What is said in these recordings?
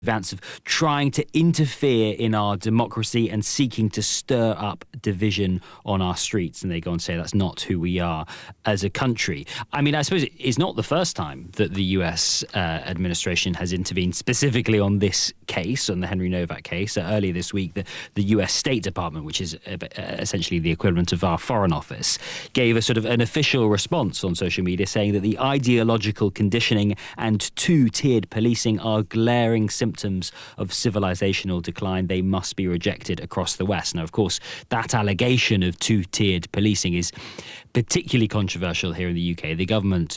Vance of trying to interfere in our democracy and seeking to stir up division on our streets. And they go and say that's not who we are as a country. I mean, I suppose it's not the first time that the US administration has intervened specifically on this case, on the Henry Novak case. Earlier this week, the US State Department, which is essentially the equivalent of our Foreign Office, gave a sort of an official response on social media saying that the ideological conditioning and two-tiered policing are glaring symptoms of civilizational decline. They must be rejected across the West. Now, of course, that allegation of two-tiered policing is particularly controversial here in the UK. The government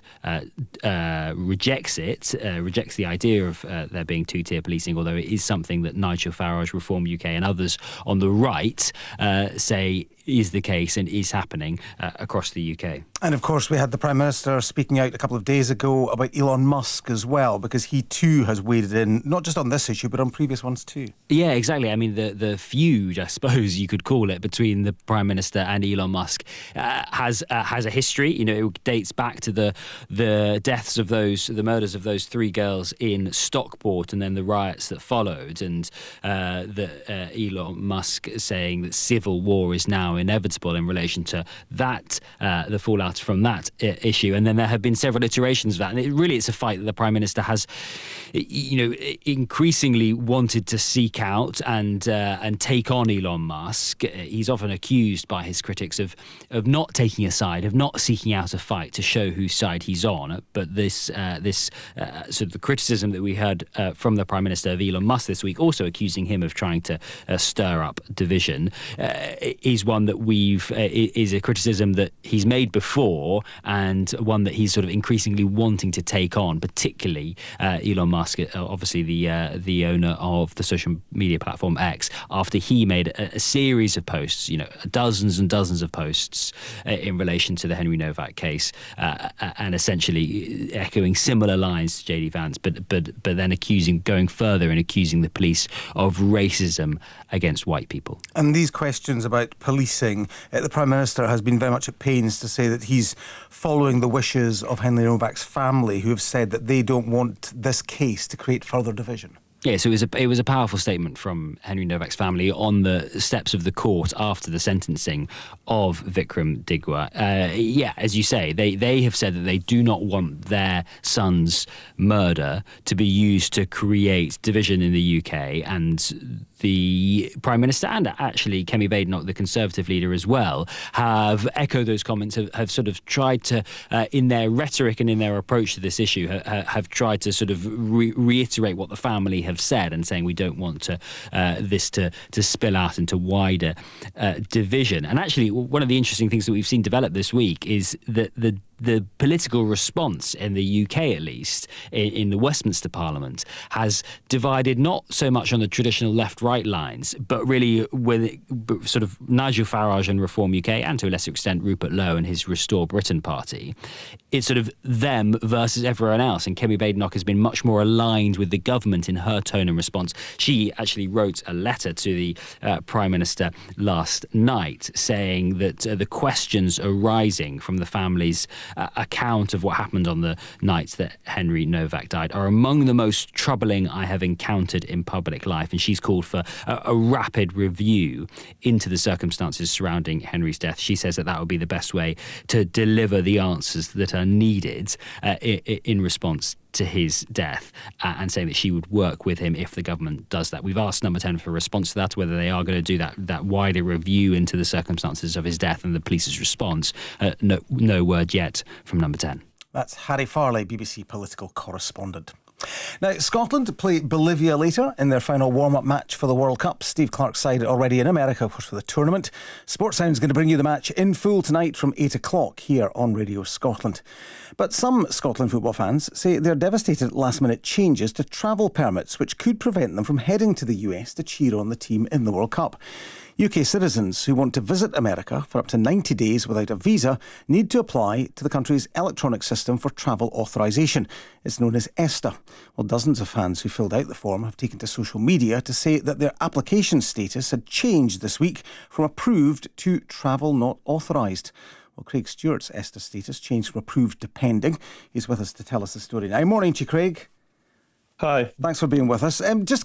rejects the idea of there being two-tier policing, although it is something that Nigel Farage, Reform UK and others on the right say is the case and is happening across the UK. And of course, we had the Prime Minister speaking out a couple of days ago about Elon Musk as well, because he too has waded in, not just on this issue, but on previous ones too. Yeah, exactly. I mean, the feud, I suppose you could call it, between the Prime Minister and Elon Musk has a history. You know, it dates back to the deaths of the murders of those three girls in Stockport and then the riots that followed, and Elon Musk saying that civil war is now inevitable in relation to that, the fallout from that issue. And then there have been several iterations of that, and it's a fight that the Prime Minister has, increasingly wanted to seek out and take on Elon Musk. He's often accused by his critics of not taking a side, of not seeking out a fight to show whose side he's on. But this sort of the criticism that we heard from the Prime Minister of Elon Musk this week, also accusing him of trying to stir up division, is one that is a criticism that he's made before, and one that he's sort of increasingly wanting to take on, particularly Elon Musk, obviously the owner of the social media platform X, after he made a series of posts, dozens and dozens of posts in relation to the Henry Novak case, and essentially echoing similar lines to JD Vance, but then going further and accusing the police of racism against white people. And these questions about policing, the Prime Minister has been very much at pains to say that he's following the wishes of Henry Novak's family, who have said that they don't want this case to create further division. Yeah, so it was a powerful statement from Henry Novak's family on the steps of the court after the sentencing of Vikram Digwa. As you say, they have said that they do not want their son's murder to be used to create division in the UK, and the Prime Minister and actually Kemi Badenoch, the Conservative leader as well, have echoed those comments, have sort of tried to, in their rhetoric and in their approach to this issue, have tried to sort of reiterate what the family have said, and saying we don't want this to spill out into wider division. And actually, one of the interesting things that we've seen develop this week is that the political response in the UK, at least, in the Westminster Parliament, has divided not so much on the traditional left-right lines, but really with sort of Nigel Farage and Reform UK, and to a lesser extent Rupert Lowe and his Restore Britain party. It's sort of them versus everyone else, and Kemi Badenoch has been much more aligned with the government in her tone and response. She actually wrote a letter to the Prime Minister last night saying that the questions arising from the family's account of what happened on the night that Henry Novak died are among the most troubling I have encountered in public life. And she's called for a rapid review into the circumstances surrounding Henry's death. She says that would be the best way to deliver the answers that are needed in response to his death, and saying that she would work with him if the government does that. We've asked Number 10 for a response to that, whether they are going to do that wider review into the circumstances of his death and the police's response. No word yet from Number 10. That's Harry Farley, BBC political correspondent. Now, Scotland play Bolivia later in their final warm-up match for the World Cup. Steve Clarke's side already in America, of course, for the tournament. Sportsound's going to bring you the match in full tonight from 8 o'clock here on Radio Scotland. But some Scotland football fans say they're devastated at last-minute changes to travel permits, which could prevent them from heading to the US to cheer on the team in the World Cup. UK citizens who want to visit America for up to 90 days without a visa need to apply to the country's electronic system for travel authorisation. It's known as ESTA. Well, dozens of fans who filled out the form have taken to social media to say that their application status had changed this week from approved to travel not authorised. Well, Craig Stewart's ESTA status changed from approved to pending. He's with us to tell us the story now. Morning to you, Craig. Hi. Thanks for being with us. Just